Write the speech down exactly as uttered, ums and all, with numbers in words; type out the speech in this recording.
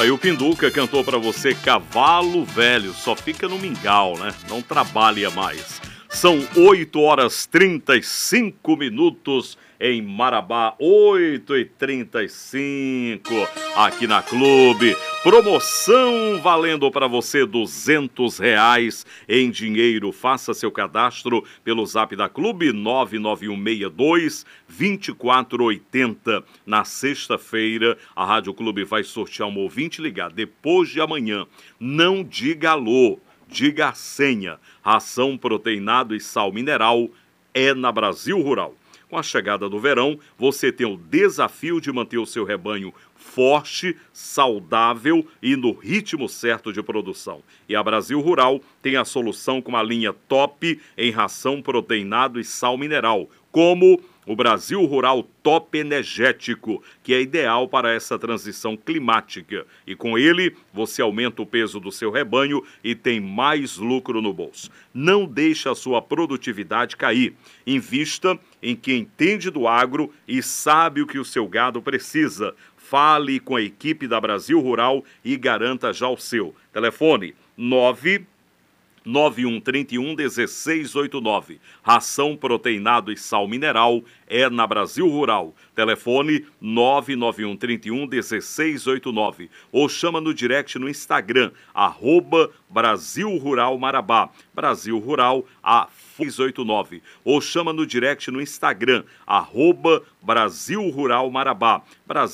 Aí o Pinduca cantou pra você Cavalo Velho, só fica no mingau, né? Não trabalha mais. São oito horas e trinta e cinco minutos em Marabá, oito e trinta e cinco aqui na Clube. Promoção valendo para você duzentos reais em dinheiro. Faça seu cadastro pelo zap da Clube nove nove um seis dois, dois quatro oito zero. Na sexta-feira, a Rádio Clube vai sortear um ouvinte ligado depois de amanhã. Não diga alô. Diga a senha. Ração proteinado e sal mineral é na Brasil Rural. Com a chegada do verão, você tem o desafio de manter o seu rebanho forte, saudável e no ritmo certo de produção. E a Brasil Rural tem a solução com uma linha top em ração proteinado e sal mineral, como o Brasil Rural Top Energético, que é ideal para essa transição climática. E com ele, você aumenta o peso do seu rebanho e tem mais lucro no bolso. Não deixe a sua produtividade cair. Invista em quem entende do agro e sabe o que o seu gado precisa. Fale com a equipe da Brasil Rural e garanta já o seu. Telefone nove nove um três um um seis oito nove. Ração proteinado e sal mineral é na Brasil Rural. Telefone nove nove um três um um seis oito nove. Ou chama no direct no Instagram, arroba Brasil Rural Marabá. Brasil Rural a seis oito nove. Ou chama no direct no Instagram, arroba Brasil Rural Marabá. Brasil